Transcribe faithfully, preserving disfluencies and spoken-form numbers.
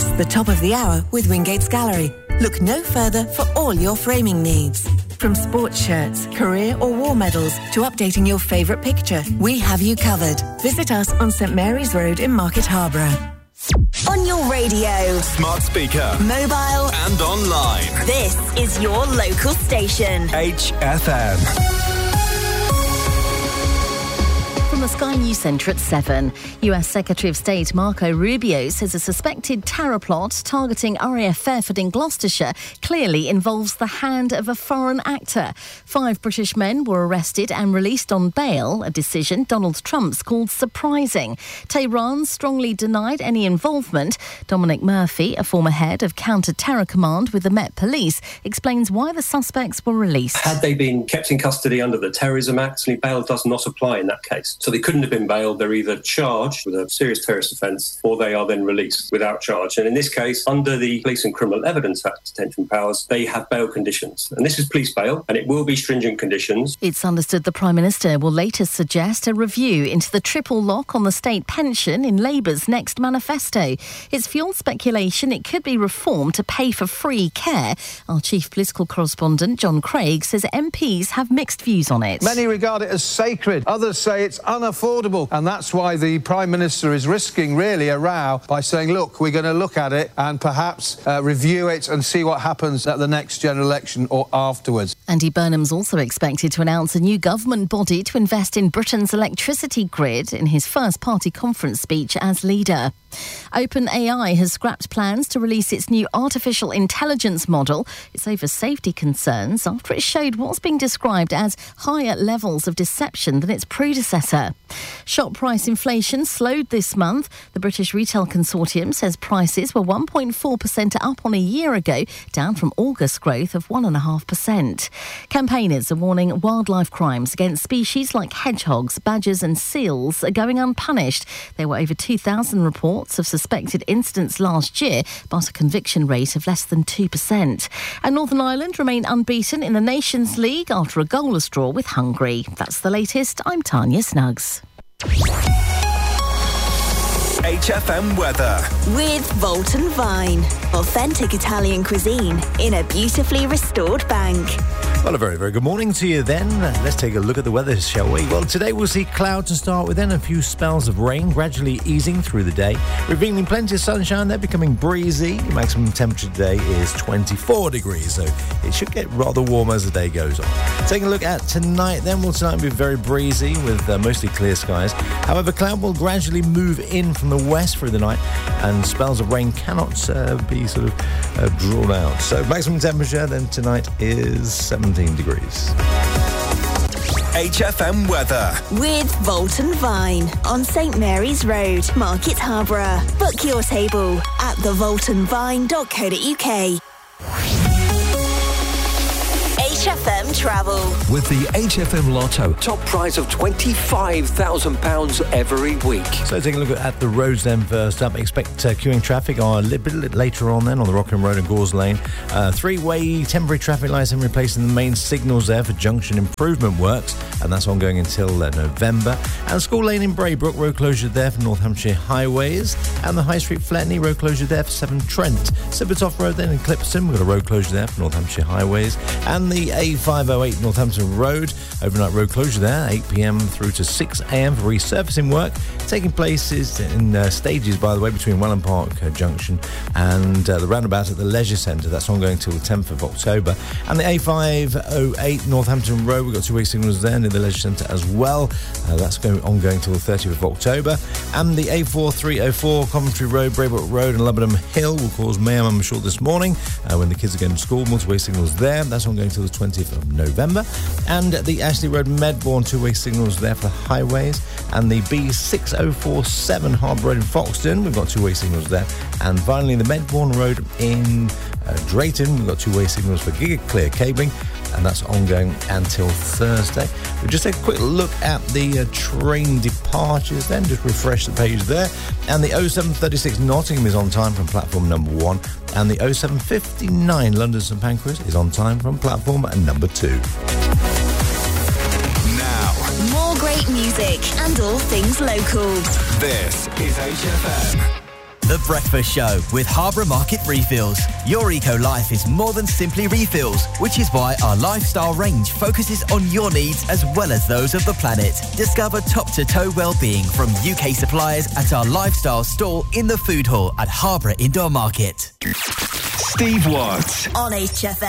It's the top of the hour with Wingate's Gallery. Look no further for all your framing needs. From sports shirts, career or war medals to updating your favourite picture, we have you covered. Visit us on St Mary's Road in Market Harborough. On your radio, smart speaker, mobile and online. This is your local station. H F M. From the Sky News Centre at seven, U S Secretary of State Marco Rubio says a suspected terror plot targeting R A F Fairford in Gloucestershire clearly involves the hand of a foreign actor. Five British men were arrested and released on bail, a decision Donald Trump's called surprising. Tehran strongly denied any involvement. Dominic Murphy, a former head of counter-terror command with the Met Police, explains why the suspects were released. Had they been kept in custody under the Terrorism Act, bail does not apply in that case. So they couldn't have been bailed. They're either charged with a serious terrorist offence or they are then released without charge. And in this case, under the Police and Criminal Evidence Act detention powers, they have bail conditions. And this is police bail, and it will be stringent conditions. It's understood the Prime Minister will later suggest a review into the triple lock on the state pension in Labour's next manifesto. It's fueled speculation it could be reformed to pay for free care. Our chief political correspondent, John Craig, says M Ps have mixed views on it. Many regard it as sacred. Others say it's unaffordable, and that's why the Prime Minister is risking really a row by saying, look, we're going to look at it and perhaps uh, review it and see what happens at the next general election or afterwards. Andy Burnham's also expected to announce a new government body to invest in Britain's electricity grid in his first party conference speech as leader. OpenAI has scrapped plans to release its new artificial intelligence model. It's over safety concerns after it showed what's being described as higher levels of deception than its predecessor. Shop price inflation slowed this month. The British Retail Consortium says prices were one point four percent up on a year ago, down from August growth of one point five percent. Campaigners are warning wildlife crimes against species like hedgehogs, badgers and seals are going unpunished. There were over two thousand reports of suspected incidents last year, but a conviction rate of less than two percent. And Northern Ireland remain unbeaten in the Nations League after a goalless draw with Hungary. That's the latest. I'm Tanya Snuggs. H F M weather. With Volt and Vine. Authentic Italian cuisine in a beautifully restored bank. Well, a very, very good morning to you then. Let's take a look at the weather, shall we? Well, today we'll see clouds to start with, then a few spells of rain gradually easing through the day, revealing plenty of sunshine. They're becoming breezy. The maximum temperature today is twenty-four degrees, so it should get rather warm as the day goes on. Taking a look at tonight then, well, tonight will be very breezy with uh, mostly clear skies. However, cloud will gradually move in from the west through the night, and spells of rain cannot uh, be sort of uh, drawn out. So maximum temperature then tonight is seventeen degrees. H F M weather. With Volt and Vine on St Mary's Road, Market Harborough. Book your table at the volt and vine dot co dot U K. H F M Travel. With the H F M Lotto, top prize of twenty-five thousand pounds every week. So taking a look at the roads then first up. Expect uh, queuing traffic on a little bit later on then on the Rockham Road and Gores Lane. Uh, three-way temporary traffic lights and replacing the main signals there for junction improvement works, and that's ongoing until uh, November. And School Lane in Braybrook, road closure there for North Hampshire Highways, and the High Street Fletney, road closure there for Severn Trent. Sibbertoft Road then in Clipperton, we've got a road closure there for North Hampshire Highways, and the A five oh eight Northampton Road, overnight road closure there, eight p.m. through to six a.m. for resurfacing work, taking place is in uh, stages, by the way, between Welland Park uh, Junction and uh, the roundabout at the Leisure Centre. That's ongoing till the tenth of October. And the A five oh eight Northampton Road, we've got two-way signals there near the Leisure Centre as well. Uh, that's going ongoing till the thirtieth of October. And the A four three oh four Coventry Road, Braybrook Road and Lebanon Hill will cause mayhem, I'm sure, this morning uh, when the kids are going to school. Multi-way signals there. That's ongoing till the twentieth of November. And the Ashley Road Medbourne, two-way signals there for the highways. And the B six oh four seven Harbour Road in Foxton, we've got two-way signals there. And finally, the Medbourne Road in uh, Drayton, we've got two-way signals for GigaClear cabling, and that's ongoing until Thursday. We'll just take a quick look at the uh, train departures then, just refresh the page there. And the oh seven thirty-six Nottingham is on time from platform number one, and the oh seven fifty-nine London St Pancras is on time from platform number two. Now, more great music and all things local. This is H F M. The The Breakfast Show with Harbour Market Refills. Your eco-life is more than simply refills, which is why our lifestyle range focuses on your needs as well as those of the planet. Discover top-to-toe well-being from U K suppliers at our lifestyle store in the food hall at Harbour Indoor Market. Steve Watts On H F M.